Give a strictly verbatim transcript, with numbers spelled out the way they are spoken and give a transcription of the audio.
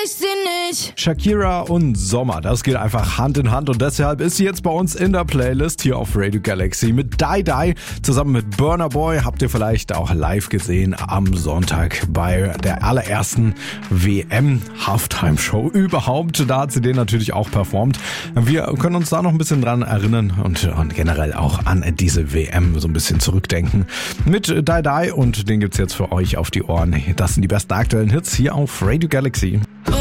ich sie nicht. Shakira und Sommer, das geht einfach Hand in Hand und deshalb ist sie jetzt bei uns in der Playlist hier auf Radio Galaxy mit Die Die zusammen mit Burna Boy. Habt ihr vielleicht auch live gesehen am Sonntag bei der allerersten W M-Halftime-Show überhaupt. Da hat sie den natürlich auch performt. Wir können uns da noch ein bisschen dran erinnern und, und generell auch an diese W M so ein bisschen zurückdenken. Mit Die Die und den gibt's jetzt für euch auf die Ohren. Das sind die besten aktuellen Hits hier auf Radio Galaxy.